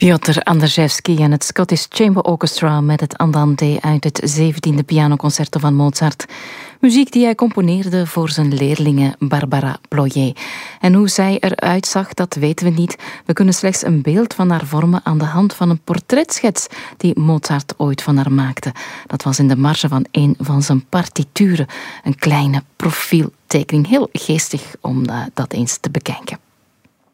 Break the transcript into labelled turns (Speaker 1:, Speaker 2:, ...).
Speaker 1: Piotr Andrzejewski en het Scottish Chamber Orchestra met het Andante uit het 17e pianoconcerto van Mozart. Muziek die hij componeerde voor zijn leerlinge Barbara Ployer. En hoe zij eruit zag, dat weten we niet. We kunnen slechts een beeld van haar vormen aan de hand van een portretschets die Mozart ooit van haar maakte. Dat was in de marge van een van zijn partituren. Een kleine profieltekening. Heel geestig om dat eens te bekijken.